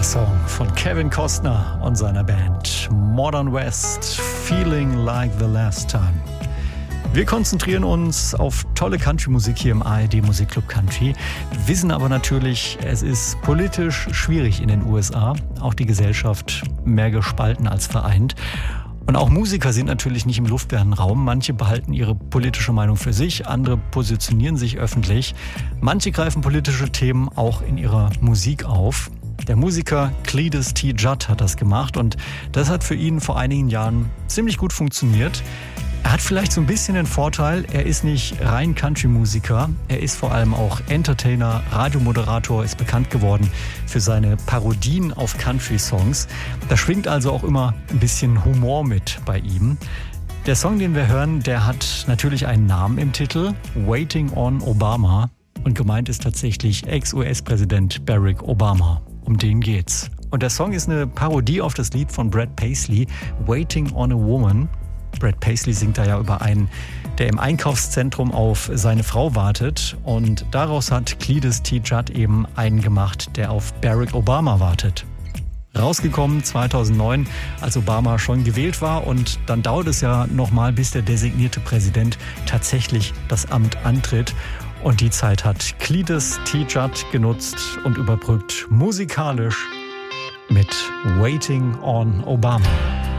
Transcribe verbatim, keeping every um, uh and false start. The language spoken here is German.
Toller Song von Kevin Costner und seiner Band Modern West, Feeling Like the Last Time. Wir konzentrieren uns auf tolle Country-Musik hier im A R D Musikclub Country, wissen aber natürlich, es ist politisch schwierig in den U S A, auch die Gesellschaft mehr gespalten als vereint. Und auch Musiker sind natürlich nicht im luftleeren Raum. Manche behalten ihre politische Meinung für sich, andere positionieren sich öffentlich. Manche greifen politische Themen auch in ihrer Musik auf. Der Musiker Cletus T. Judd hat das gemacht und das hat für ihn vor einigen Jahren ziemlich gut funktioniert. Er hat vielleicht so ein bisschen den Vorteil, er ist nicht rein Country-Musiker, er ist vor allem auch Entertainer, Radiomoderator, ist bekannt geworden für seine Parodien auf Country-Songs. Da schwingt also auch immer ein bisschen Humor mit bei ihm. Der Song, den wir hören, der hat natürlich einen Namen im Titel, Waiting on Obama. Und gemeint ist tatsächlich Ex-U S-Präsident Barack Obama. Um den geht's. Und der Song ist eine Parodie auf das Lied von Brad Paisley, Waiting on a Woman. Brad Paisley singt da ja über einen, der im Einkaufszentrum auf seine Frau wartet. Und daraus hat Cletus T. Judd eben einen gemacht, der auf Barack Obama wartet. Rausgekommen zweitausendneun, als Obama schon gewählt war. Und dann dauert es ja nochmal, bis der designierte Präsident tatsächlich das Amt antritt. Und die Zeit hat Cletus T. Judd genutzt und überbrückt musikalisch mit Waiting on Obama.